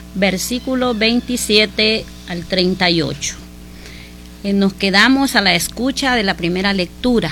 versículo 27 al 38. Nos quedamos a la escucha de la primera lectura.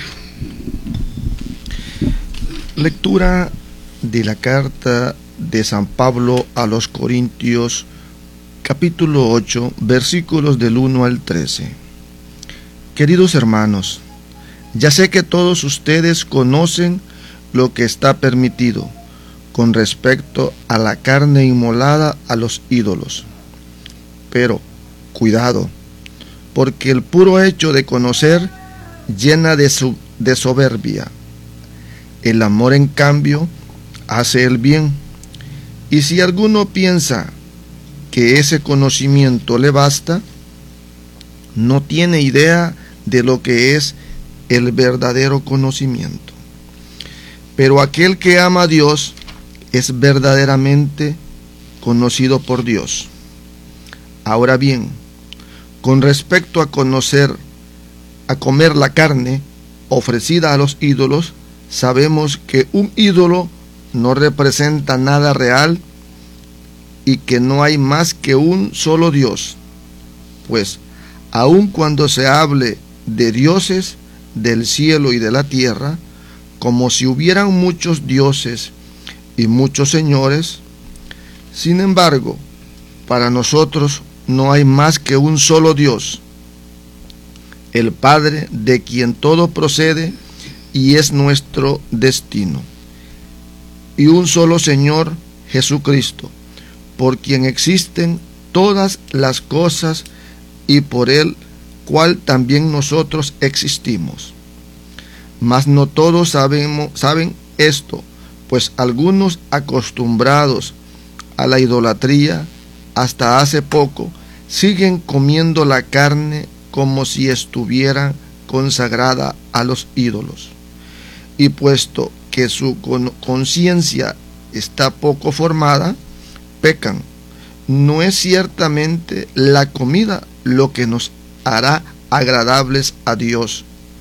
Lectura de la carta de San Pablo a los Corintios, capítulo 8, versículos del 1 al 13. Queridos hermanos, ya sé que todos ustedes conocen lo que está permitido con respecto a la carne inmolada a los ídolos. Pero, cuidado, porque el puro hecho de conocer llena de soberbia. El amor, en cambio, hace el bien. Y si alguno piensa que ese conocimiento le basta, no tiene idea de lo que es el verdadero conocimiento. Pero aquel que ama a Dios es verdaderamente conocido por Dios. Ahora bien, con respecto a comer la carne ofrecida a los ídolos, sabemos que un ídolo no representa nada real y que no hay más que un solo Dios. Pues, aun cuando se hable de dioses del cielo y de la tierra, como si hubieran muchos dioses y muchos señores, sin embargo, para nosotros no hay más que un solo Dios, el Padre, de quien todo procede y es nuestro destino, y un solo Señor, Jesucristo, por quien existen todas las cosas y por el cual también nosotros existimos. Mas no todos saben esto, pues algunos, acostumbrados a la idolatría hasta hace poco, siguen comiendo la carne como si estuviera consagrada a los ídolos. Y puesto que su conciencia está poco formada, pecan. No es ciertamente la comida lo que nos hará agradables a Dios,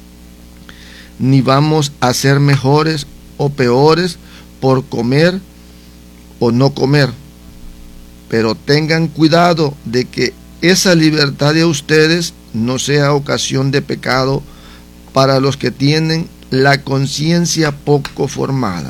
ni vamos a ser mejores o peores por comer o no comer. Pero tengan cuidado de que esa libertad de ustedes no sea ocasión de pecado para los que tienen la conciencia poco formada.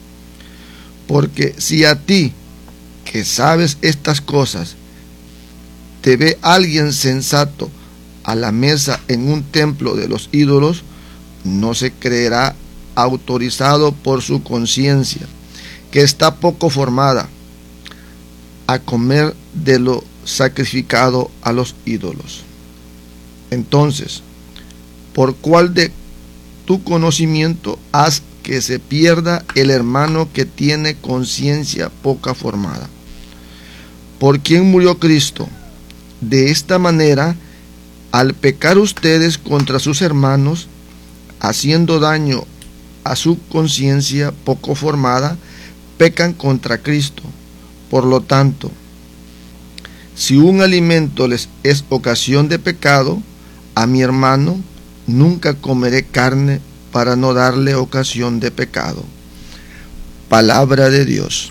Porque si a ti, que sabes estas cosas, te ve alguien sensato a la mesa en un templo de los ídolos, no se creerá autorizado por su conciencia, que está poco formada, a comer de lo sacrificado a los ídolos. Entonces, ¿por cuál de tu conocimiento haz que se pierda el hermano que tiene conciencia poca formada? ¿Por quién murió Cristo? De esta manera, al pecar ustedes contra sus hermanos, haciendo daño a su conciencia poco formada, pecan contra Cristo. Por lo tanto, si un alimento les es ocasión de pecado, a mi hermano nunca comeré carne para no darle ocasión de pecado. Palabra de Dios.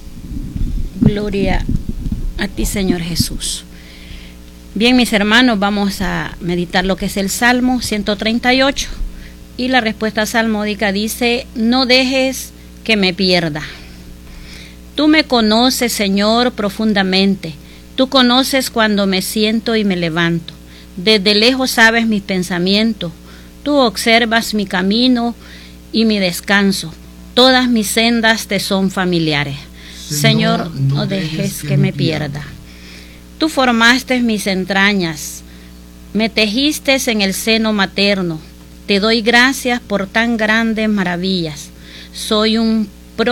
Gloria a ti, Señor Jesús. Bien, mis hermanos, vamos a meditar lo que es el Salmo 138. Y la respuesta salmódica dice: no dejes que me pierda. Tú me conoces, Señor, profundamente. Tú conoces cuando me siento y me levanto. Desde lejos sabes mis pensamientos. Tú observas mi camino y mi descanso. Todas mis sendas te son familiares. Señor, no dejes que me pierda. Tú formaste mis entrañas. Me tejiste en el seno materno. Te doy gracias por tan grandes maravillas. Soy un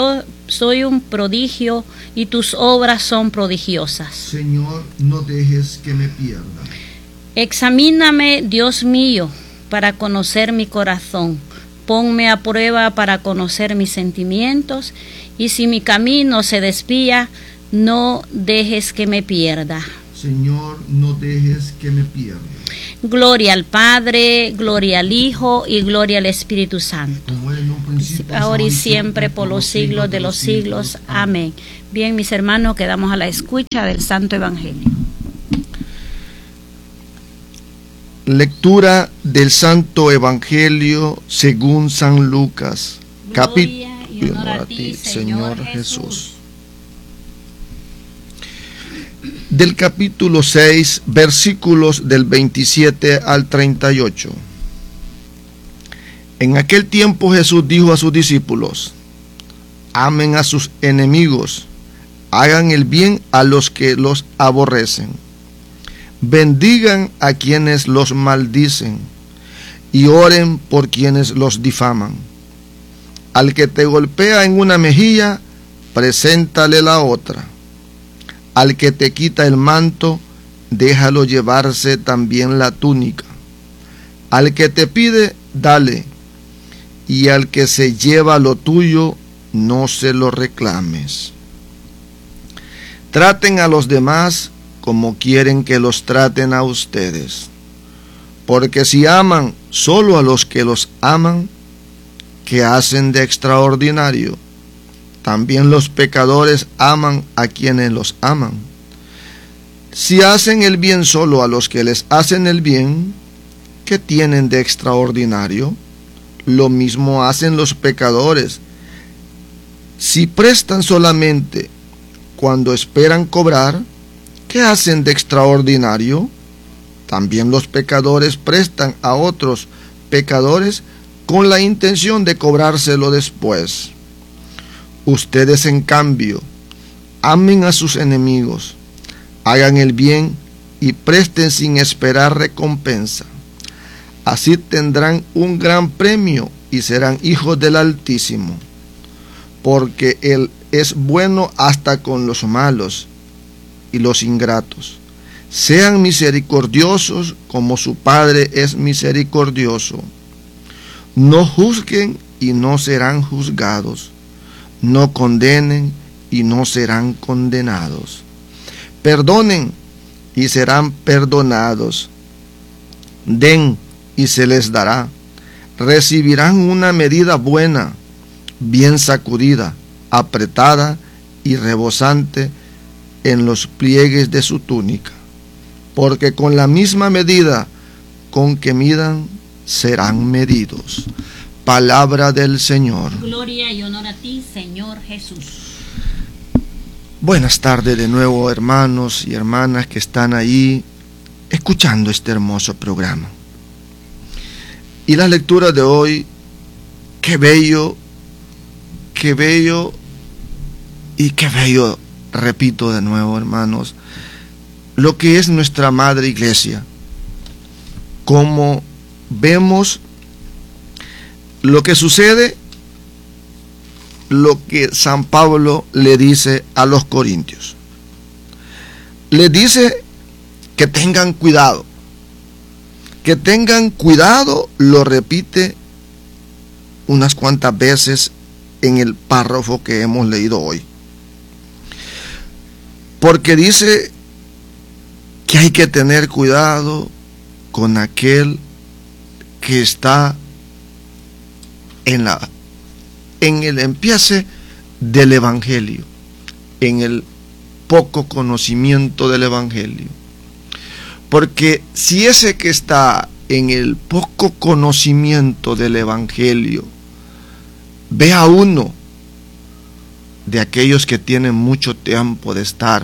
prodigio y tus obras son prodigiosas. Señor, no dejes que me pierda. Examíname, Dios mío, para conocer mi corazón. Ponme a prueba para conocer mis sentimientos, y si mi camino se desvía, no dejes que me pierda. Señor, no dejes que me pierda. Gloria al Padre, gloria al Hijo y gloria al Espíritu Santo. Como era en un ahora y siempre, por los siglos de los siglos. Amén. Bien, mis hermanos, quedamos a la escucha del Santo Evangelio. Lectura del Santo Evangelio según San Lucas. Gloria y honor a ti, Señor Jesús. Del capítulo 6, versículos del 27 al 38. En aquel tiempo Jesús dijo a sus discípulos: amen a sus enemigos, hagan el bien a los que los aborrecen, bendigan a quienes los maldicen y oren por quienes los difaman. Al que te golpea en una mejilla, preséntale la otra. Al que te quita el manto, déjalo llevarse también la túnica. Al que te pide, dale, y al que se lleva lo tuyo, no se lo reclames. Traten a los demás como quieren que los traten a ustedes, porque si aman solo a los que los aman, ¿qué hacen de extraordinario? También los pecadores aman a quienes los aman. Si hacen el bien solo a los que les hacen el bien, ¿qué tienen de extraordinario? Lo mismo hacen los pecadores. Si prestan solamente cuando esperan cobrar, ¿qué hacen de extraordinario? También los pecadores prestan a otros pecadores con la intención de cobrárselo después. Ustedes, en cambio, amen a sus enemigos, hagan el bien y presten sin esperar recompensa. Así tendrán un gran premio y serán hijos del Altísimo, porque Él es bueno hasta con los malos y los ingratos. Sean misericordiosos como su Padre es misericordioso. No juzguen y no serán juzgados. No condenen y no serán condenados. Perdonen y serán perdonados. Den y se les dará. Recibirán una medida buena, bien sacudida, apretada y rebosante en los pliegues de su túnica. Porque con la misma medida con que midan, serán medidos. Palabra del Señor. Gloria y honor a ti, Señor Jesús. Buenas tardes de nuevo, hermanos y hermanas que están ahí escuchando este hermoso programa. Y la lectura de hoy, qué bello y qué bello, repito de nuevo, hermanos, lo que es nuestra Madre Iglesia. Como vemos lo que sucede, lo que San Pablo le dice a los corintios. Le dice que tengan cuidado. Que tengan cuidado, lo repite unas cuantas veces en el párrafo que hemos leído hoy. Porque dice que hay que tener cuidado con aquel que está en el empiece del Evangelio, en el poco conocimiento del Evangelio. Porque si ese que está en el poco conocimiento del Evangelio ve a uno de aquellos que tienen mucho tiempo de estar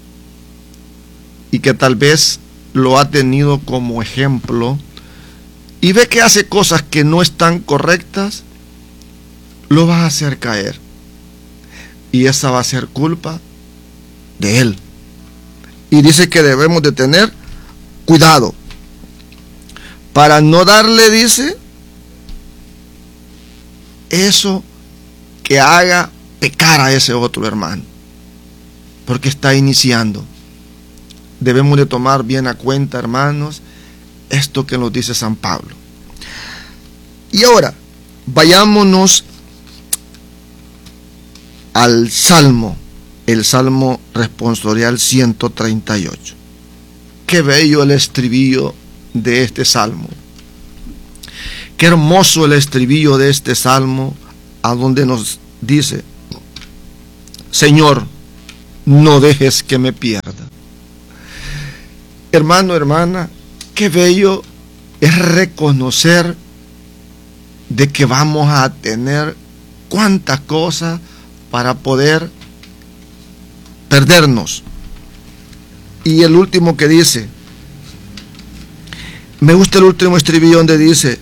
y que tal vez lo ha tenido como ejemplo y ve que hace cosas que no están correctas, lo va a hacer caer. Y esa va a ser culpa de él. Y dice que debemos de tener cuidado para no darle, dice, eso que haga pecar a ese otro hermano, porque está iniciando. Debemos de tomar bien a cuenta, hermanos, esto que nos dice San Pablo. Y ahora, vayámonos al Salmo, el Salmo responsorial 138. Qué bello el estribillo de este Salmo. Qué hermoso el estribillo de este Salmo a donde nos dice: Señor, no dejes que me pierda. Hermano, hermana, qué bello es reconocer de que vamos a tener cuántas cosas para poder perdernos. Y el último que dice, me gusta el último estribillo donde dice: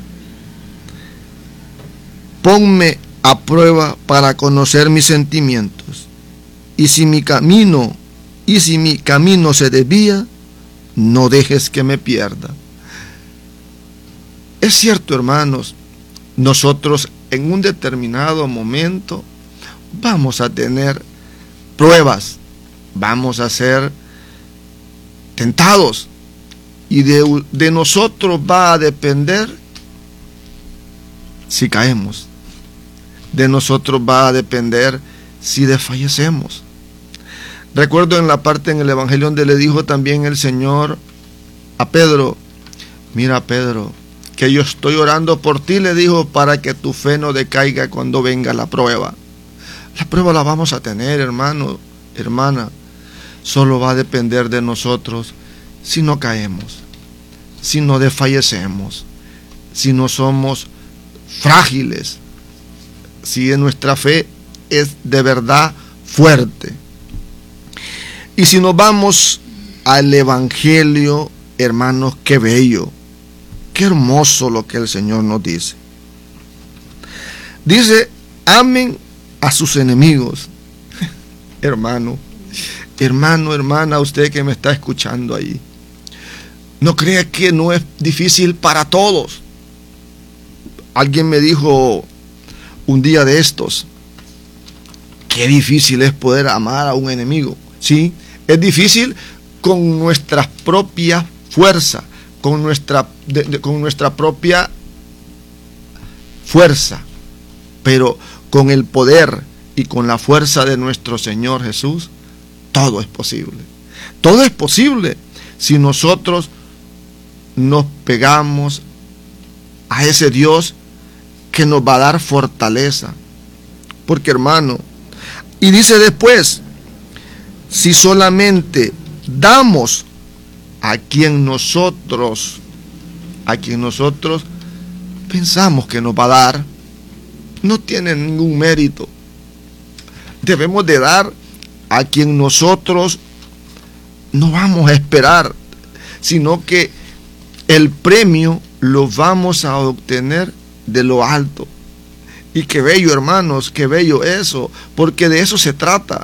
ponme a prueba para conocer mis sentimientos, y si mi camino se desvía, no dejes que me pierda. Es cierto, hermanos, nosotros en un determinado momento vamos a tener pruebas, vamos a ser tentados, y de nosotros va a depender si caemos, de nosotros va a depender si desfallecemos. Recuerdo en la parte en el Evangelio donde le dijo también el Señor a Pedro: mira, Pedro, que yo estoy orando por ti, le dijo, para que tu fe no decaiga cuando venga la prueba. La prueba la vamos a tener, hermano, hermana. Solo va a depender de nosotros si no caemos, si no desfallecemos, si no somos frágiles, si nuestra fe es de verdad fuerte. Y si nos vamos al Evangelio, hermanos, qué bello, qué hermoso lo que el Señor nos dice. Dice: amen a sus enemigos. Hermano, hermana, usted que me está escuchando ahí, no crea que no es difícil para todos. Alguien me dijo un día de estos: qué difícil es poder amar a un enemigo. Sí, es difícil con nuestra propia fuerza, con nuestra propia fuerza, pero con el poder y con la fuerza de nuestro Señor Jesús, todo es posible. Todo es posible si nosotros nos pegamos a ese Dios que nos va a dar fortaleza. Porque, hermano, y dice después: si solamente damos a quien nosotros pensamos que nos va a dar, no tiene ningún mérito. Debemos de dar a quien nosotros no vamos a esperar, sino que el premio lo vamos a obtener de lo alto. Y qué bello, hermanos, qué bello eso, porque de eso se trata.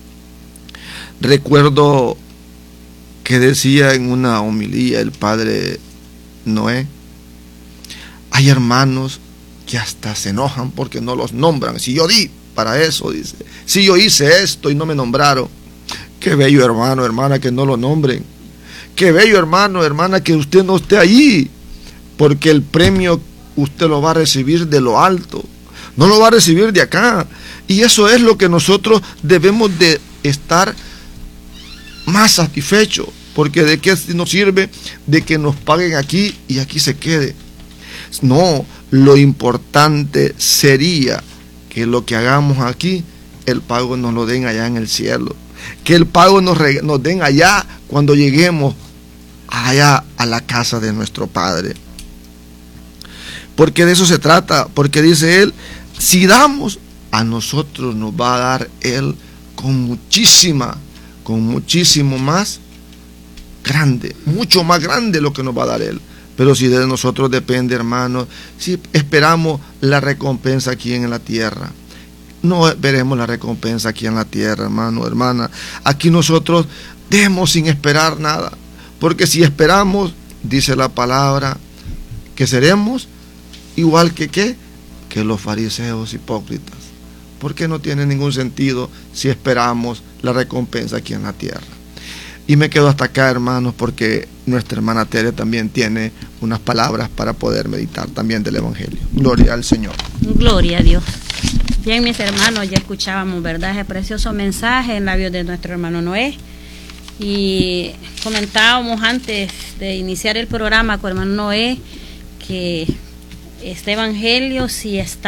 Recuerdo que decía en una homilía el padre Noé: hay hermanos que hasta se enojan porque no los nombran. Si yo di para eso, dice, si yo hice esto y no me nombraron. Qué bello, hermano, hermana, que no lo nombren. Qué bello, hermano, hermana, que usted no esté allí, porque el premio usted lo va a recibir de lo alto, no lo va a recibir de acá. Y eso es lo que nosotros debemos de estar más satisfechos, porque de qué nos sirve de que nos paguen aquí y aquí se quede. No, lo importante sería que lo que hagamos aquí, el pago nos lo den allá en el cielo, que el pago nos den allá cuando lleguemos allá a la casa de nuestro Padre. Porque de eso se trata, porque dice Él: si damos, a nosotros nos va a dar Él con muchísimo más grande, mucho más grande lo que nos va a dar Él. Pero si de nosotros depende, hermanos, si esperamos la recompensa aquí en la tierra, no veremos la recompensa aquí en la tierra, hermano, hermana. Aquí nosotros demos sin esperar nada, porque si esperamos, dice la palabra, que seremos igual que los fariseos hipócritas, porque no tiene ningún sentido si esperamos la recompensa aquí en la tierra. Y me quedo hasta acá, hermanos, porque nuestra hermana Tere también tiene unas palabras para poder meditar también del Evangelio. Gloria al Señor. Gloria a Dios. Bien, mis hermanos, ya escuchábamos, ¿verdad?, ese precioso mensaje en labios de nuestro hermano Noé. Y comentábamos antes de iniciar el programa con hermano Noé que este Evangelio sí está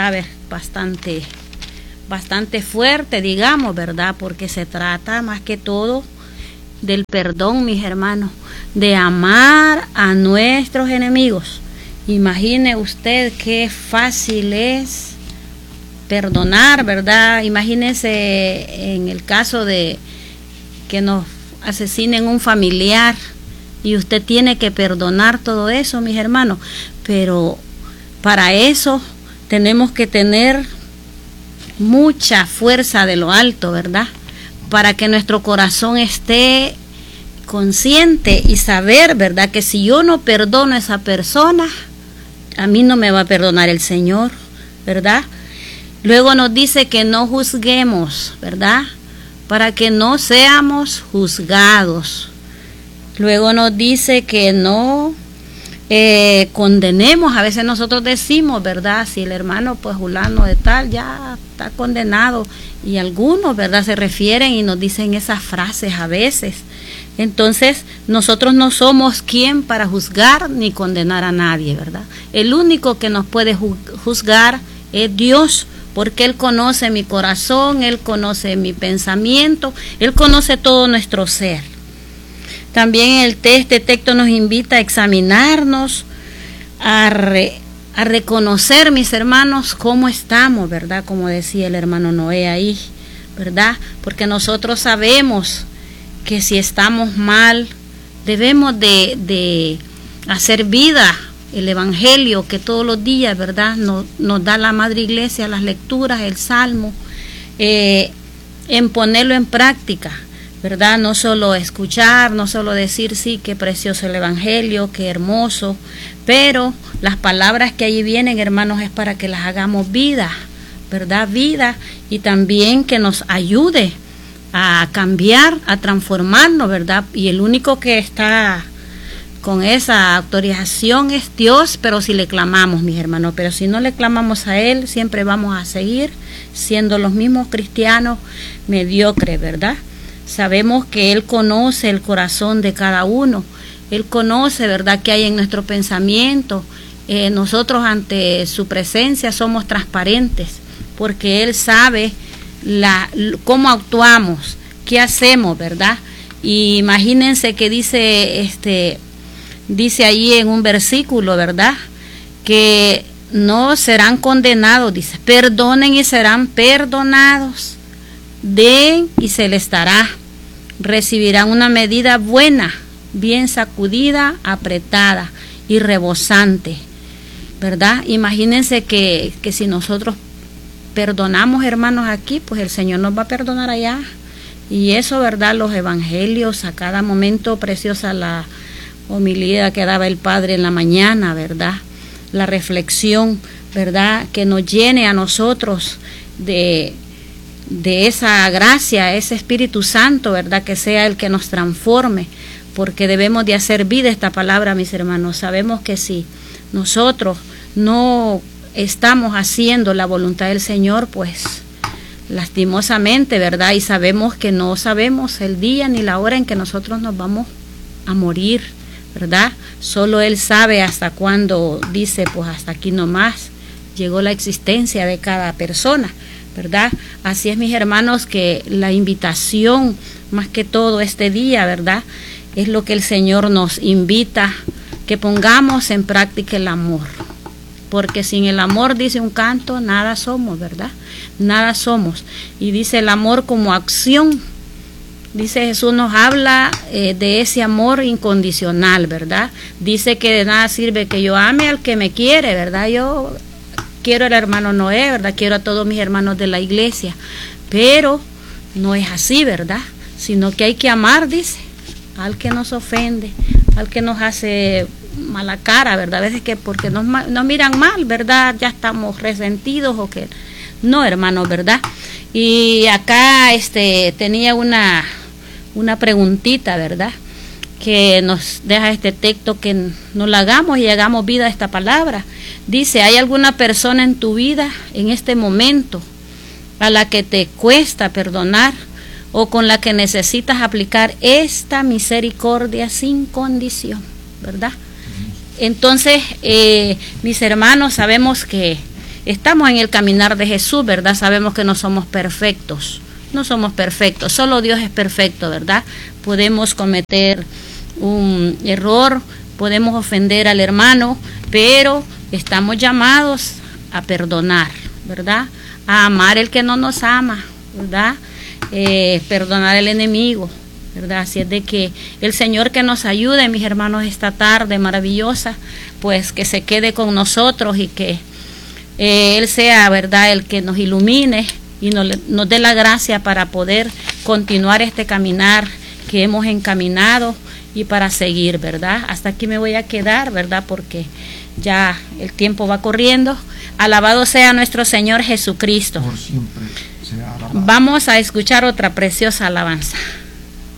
bastante fuerte, digamos, ¿verdad? Porque se trata más que todo del perdón, mis hermanos, de amar a nuestros enemigos. Imagine usted qué fácil es perdonar, ¿verdad? Imagínese en el caso de que nos asesinen un familiar y usted tiene que perdonar todo eso, mis hermanos, pero para eso tenemos que tener mucha fuerza de lo alto, ¿verdad? Para que nuestro corazón esté consciente y saber, ¿verdad? Que si yo no perdono a esa persona, a mí no me va a perdonar el Señor, ¿verdad? Luego nos dice que no juzguemos, ¿verdad? Para que no seamos juzgados. Luego nos dice que no condenemos. A veces nosotros decimos, ¿verdad? Si el hermano, pues fulano de tal, ya está condenado. Y algunos, ¿verdad? Se refieren y nos dicen esas frases a veces. Entonces, nosotros no somos quien para juzgar ni condenar a nadie, ¿verdad? El único que nos puede juzgar es Dios, porque Él conoce mi corazón, Él conoce mi pensamiento, Él conoce todo nuestro ser. También este texto nos invita a examinarnos, a reconocer, mis hermanos, cómo estamos, ¿verdad? Como decía el hermano Noé ahí, ¿verdad? Porque nosotros sabemos que si estamos mal, debemos de hacer vida el Evangelio que todos los días, ¿verdad? Nos da la Madre Iglesia, las lecturas, el Salmo, en ponerlo en práctica, ¿verdad? No solo escuchar, no solo decir, sí, qué precioso el Evangelio, qué hermoso, pero las palabras que allí vienen, hermanos, es para que las hagamos vida, ¿verdad? Vida, y también que nos ayude a cambiar, a transformarnos, ¿verdad? Y el único que está con esa autorización es Dios, pero si le clamamos, mis hermanos, pero si no le clamamos a Él, siempre vamos a seguir siendo los mismos cristianos mediocres, ¿verdad? Sabemos que Él conoce el corazón de cada uno, Él conoce, ¿verdad?, qué hay en nuestro pensamiento. Nosotros ante su presencia somos transparentes, porque Él sabe cómo actuamos, qué hacemos, ¿verdad? Y imagínense que dice ahí en un versículo, ¿verdad?, que no serán condenados, dice, perdonen y serán perdonados, den y se les dará, recibirán una medida buena, bien sacudida, apretada y rebosante, ¿verdad? Imagínense que si nosotros perdonamos, hermanos, aquí, pues el Señor nos va a perdonar allá. Y eso, ¿verdad? Los evangelios, a cada momento, preciosa la homilía que daba el Padre en la mañana, ¿verdad? La reflexión, ¿verdad? Que nos llene a nosotros de esa gracia, ese Espíritu Santo, ¿verdad? Que sea el que nos transforme, porque debemos de hacer vida esta palabra, mis hermanos. Sabemos que si nosotros no estamos haciendo la voluntad del Señor, pues lastimosamente, ¿verdad? Y sabemos que no sabemos el día ni la hora en que nosotros nos vamos a morir, ¿verdad? Solo Él sabe hasta cuándo, dice, pues hasta aquí nomás llegó la existencia de cada persona, ¿verdad? Así es, mis hermanos, que la invitación, más que todo este día, ¿verdad?, es lo que el Señor nos invita, que pongamos en práctica el amor. Porque sin el amor, dice un canto, nada somos, ¿verdad? Nada somos. Y dice el amor como acción. Dice Jesús, nos habla de ese amor incondicional, ¿verdad? Dice que de nada sirve que yo ame al que me quiere, ¿verdad? Yo quiero al hermano Noé, ¿verdad? Quiero a todos mis hermanos de la iglesia. Pero no es así, ¿verdad? Sino que hay que amar, dice, al que nos ofende, al que nos hace mala cara, ¿verdad? A veces que porque nos miran mal, ¿verdad? Ya estamos resentidos o que no, hermanos, ¿verdad? Y acá tenía una preguntita, ¿verdad?, que nos deja este texto, que nos la hagamos y hagamos vida a esta palabra. Dice, ¿hay alguna persona en tu vida en este momento a la que te cuesta perdonar o con la que necesitas aplicar esta misericordia sin condición, ¿verdad? Entonces, mis hermanos, sabemos que estamos en el caminar de Jesús, ¿verdad? Sabemos que no somos perfectos, solo Dios es perfecto, ¿verdad? Podemos cometer un error, podemos ofender al hermano, pero estamos llamados a perdonar, ¿verdad? A amar el que no nos ama, ¿verdad? Perdonar al enemigo, ¿verdad? Así es de que el Señor que nos ayude, mis hermanos, esta tarde maravillosa, pues que se quede con nosotros y que Él sea, ¿verdad?, el que nos ilumine y nos dé la gracia para poder continuar este caminar que hemos encaminado y para seguir, ¿verdad? Hasta aquí me voy a quedar, ¿verdad? Porque ya el tiempo va corriendo. Alabado sea nuestro Señor Jesucristo. Por siempre sea alabado. Vamos a escuchar otra preciosa alabanza.